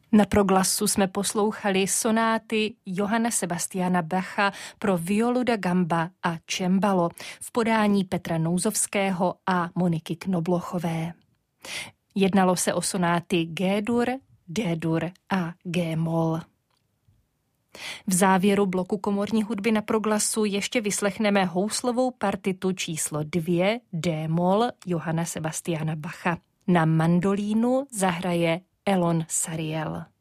Na Proglasu jsme poslouchali sonáty Johanna Sebastiana Bacha pro violu da gamba a cembalo v podání Petra Nouzovského a Moniky Knoblochové. Jednalo se o sonáty G-dur, D-dur a G-moll. V závěru bloku komorní hudby na Proglasu ještě vyslechneme houslovou partitu číslo 2 D-moll Johanna Sebastiana Bacha. Na mandolínu zahraje Elon Sariel.